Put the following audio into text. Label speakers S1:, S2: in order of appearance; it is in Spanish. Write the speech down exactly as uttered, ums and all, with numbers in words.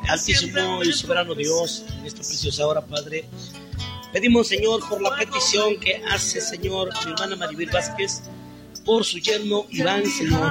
S1: Altísimo y soberano Dios, en esta preciosa hora, Padre, pedimos, Señor, por la petición que hace, Señor, mi hermana Maribel Vázquez, por su yerno Iván, Señor.